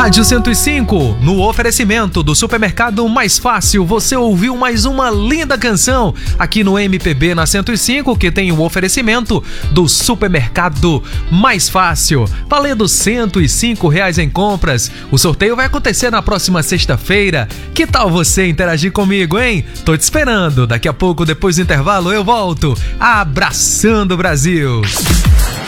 Rádio 105, no oferecimento do Supermercado Mais Fácil, você ouviu mais uma linda canção aqui no MPB na 105, que tem o oferecimento do Supermercado Mais Fácil, valendo R$105 em compras. O sorteio vai acontecer na próxima sexta-feira. Que tal você interagir comigo, hein? Tô te esperando. Daqui a pouco, depois do intervalo, eu volto abraçando o Brasil.